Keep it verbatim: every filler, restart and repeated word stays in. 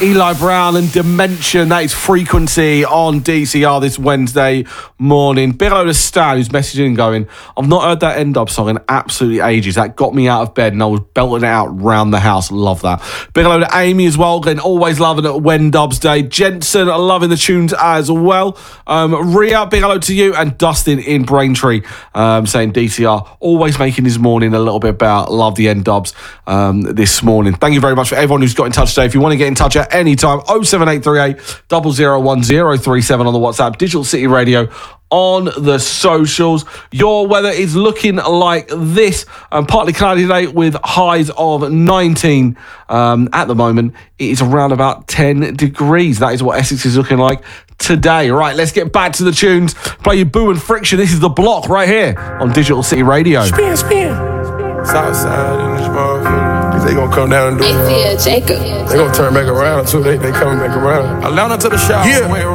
Eli Brown and Dimension. That is Frequency on D C R this Wednesday morning. Big hello to Stan, who's messaging and going, I've not heard that End Up song in absolutely ages. That got me out of bed and I was belting it out round the house. Love that. Big hello to Amy as well. Again, always loving it when Dubs Day. Jensen, loving the tunes as well. Um, Ria, big hello to you. And Dustin in Braintree um, saying D C R, always making his morning a little bit better. Love the End Dubs um, this morning. Thank you very much for everyone who's got in touch today. If you want to get in touch at any time, oh seven eight three eight, zero zero one zero three seven on the WhatsApp, Digital City Radio on the socials. Your weather is looking like this. Um, partly cloudy today with highs of nineteen. Um, at the moment, it is around about ten degrees. That is what Essex is looking like today. Right, let's get back to the tunes. Play you Boo and Friction. This is The Block right here on Digital City Radio. Spin, spin. Southside in this motherfucker. They gonna come down and do it. Jacob. They gonna turn back around too. They they coming back around. Atlanta to the shop. Yeah.